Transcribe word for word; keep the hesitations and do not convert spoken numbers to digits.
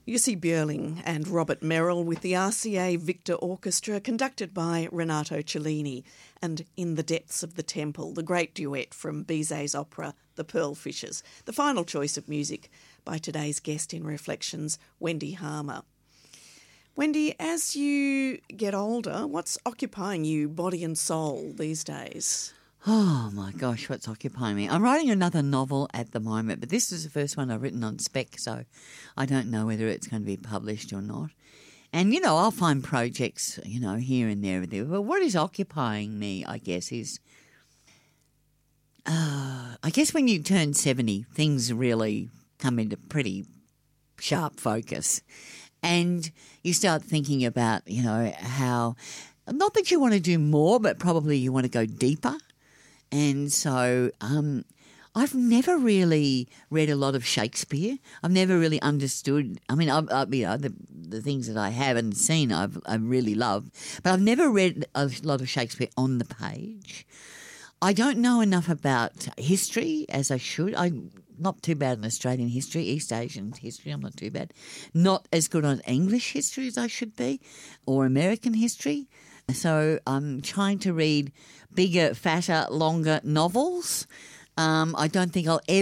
Jussi Björling and Robert Merrill with the R C A Victor Orchestra, conducted by Renato Cellini, and In the Depths of the Temple, the great duet from Bizet's opera The Pearl Fishers, the final choice of music by today's guest in Reflections, Wendy Harmer. Wendy, as you get older, what's occupying you body and soul these days? Oh, my gosh, what's occupying me? I'm writing another novel at the moment, but this is the first one I've written on spec, so I don't know whether it's going to be published or not. And, you know, I'll find projects, you know, here and there and there. But what is occupying me, I guess, is, uh, I guess when you turn seventy, things really come into pretty sharp focus. And you start thinking about, you know, how, not that you want to do more, but probably you want to go deeper. And so um, I've never really read a lot of Shakespeare. I've never really understood. I mean, I've, I, you know, the the things that I haven't seen, I've I really love, but I've never read a lot of Shakespeare on the page. I don't know enough about history as I should. I'm not too bad in Australian history, East Asian history. I'm not too bad. Not as good on English history as I should be, or American history. So I'm trying to read bigger, fatter, longer novels. Um, I don't think I'll ever